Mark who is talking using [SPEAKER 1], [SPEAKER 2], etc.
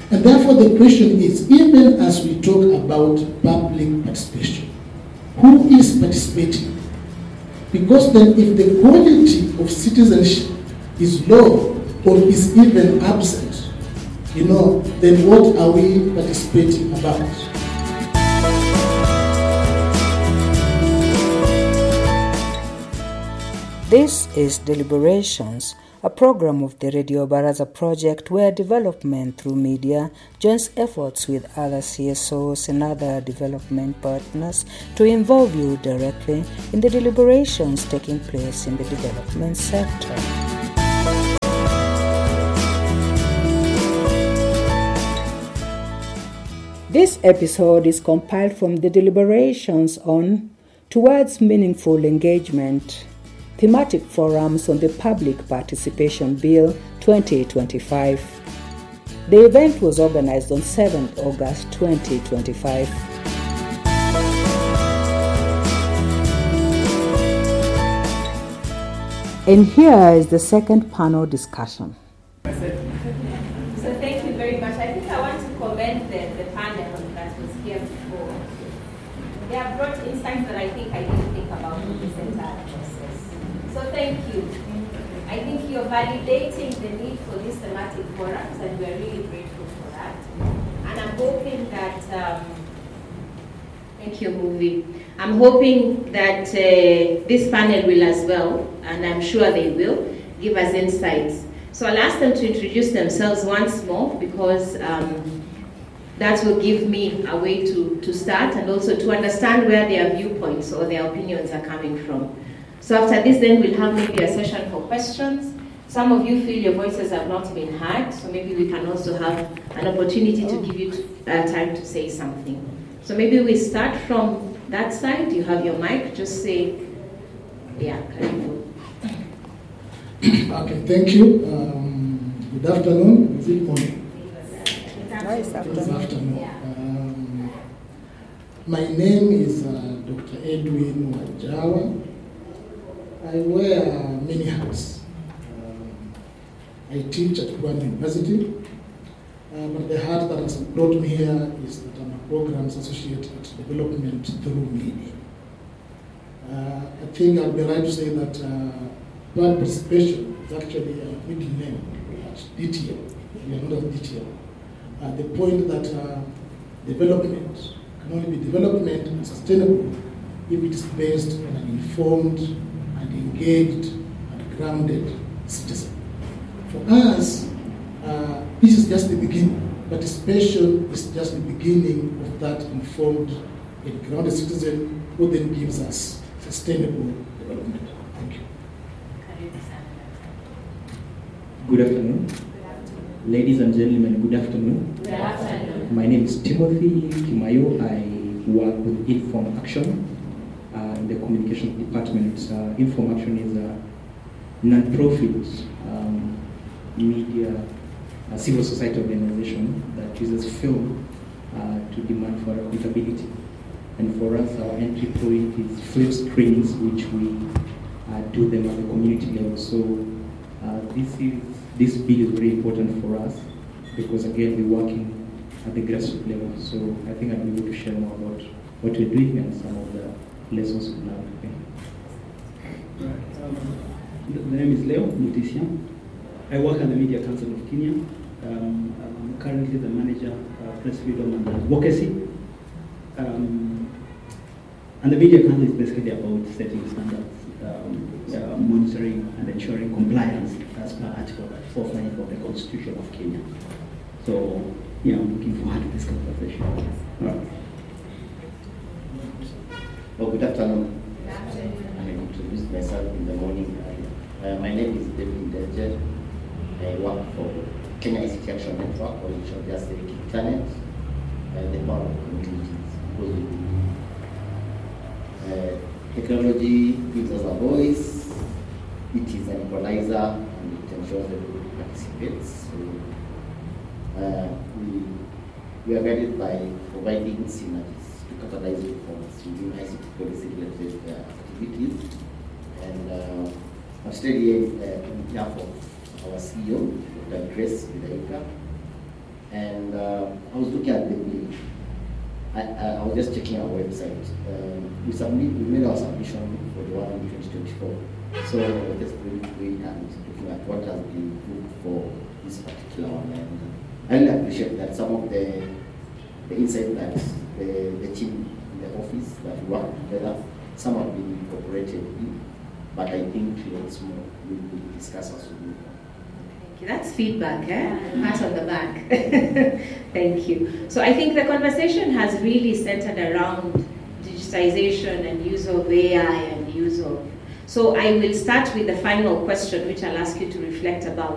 [SPEAKER 1] And therefore the question is, even as we talk about public participation, who is participating? Because then if the quality of citizenship is low or is even absent, then what are we participating about?
[SPEAKER 2] This is Deliberations, a program of the Radio Baraza project where development through media joins efforts with other CSOs and other development partners to involve you directly in the deliberations taking place in the development sector. This episode is compiled from the deliberations on Towards Meaningful Engagement, thematic forums on the Public Participation Bill 2025. The event was organized on 7th August 2025. And here is the second panel discussion.
[SPEAKER 3] So thank you very much. I think I want to commend the panel that was here before. They have brought insights that I didn't think about in this entire process. So thank you. I think you're validating the need for these thematic forums, and we're really grateful for that. And I'm hoping that, thank you, Movie. I'm hoping that this panel will as well, and I'm sure they will, give us insights. So I'll ask them to introduce themselves once more, because that will give me a way to start, and also to understand where their viewpoints or their opinions are coming from. So after this, then we'll have maybe a session for questions. Some of you feel your voices have not been heard, so maybe we can also have an opportunity to give you time to say something. So maybe we start from that side. You have your mic, just say, yeah,
[SPEAKER 1] Okay, thank you. Good afternoon. Is it morning?
[SPEAKER 2] Nice afternoon.
[SPEAKER 1] Good afternoon. My name is Dr. Edwin Wajawa. I wear many hats. I teach at Kwame University, but the hat that has brought me here is that I'm a programs associate at Development Through Media. I think I'll be right to say that Plan Participation is actually a middle name at DTL. We are not at DTL. The point that development can only be development and sustainable if it is based on an informed and engaged and grounded citizen. For us, this is just the beginning. Participation is just the beginning of that informed and grounded citizen who then gives us sustainable development. Thank you.
[SPEAKER 4] Good afternoon. Ladies and gentlemen, good afternoon.
[SPEAKER 3] Good afternoon.
[SPEAKER 4] My name is Timothy Kimayo. I work with Inform Action in the communications department. Inform Action is a non-profit media, civil society organization that uses film to demand for accountability. And for us, our entry point is film screenings, which we do them at the community level. So this bill is very important for us because, again, we're working at the grassroots level. So I think I'll be able to share more about what we're doing and some of the lessons we've learned.
[SPEAKER 5] The name is Leo Mutisia. I work at the Media Council of Kenya. I'm currently the manager of Press Freedom and Advocacy. And the Media Council is basically about setting standards, monitoring and ensuring compliance as per Article 4.5 of the Constitution of Kenya. So, I'm looking forward to this conversation. All right.
[SPEAKER 6] Well, good afternoon. I introduced myself in the morning. My name is David Dejer. I work for Kenya ICT Action Network, or you should just say KICTANET, the power of communities. Technology gives us a voice, it is an equalizer, and it ensures that everybody participates. So we are guided by providing synergies to catalyze reforms within ICT policy-related activities. And I've stayed here on behalf of our CEO, Dr. Grace Vidaika, And I was looking at I was just checking our website. We made our submission for the one in 2024. So just going through and looking at what has been booked for this particular one. And I really appreciate that some of the insight that the team in the office that we work together, some have been incorporated in, but I think lots more we will discuss as we move on.
[SPEAKER 3] That's feedback, pat on the back. Thank you. So I think the conversation has really centered around digitization and use of AI and use of... So I will start with the final question, which I'll ask you to reflect about.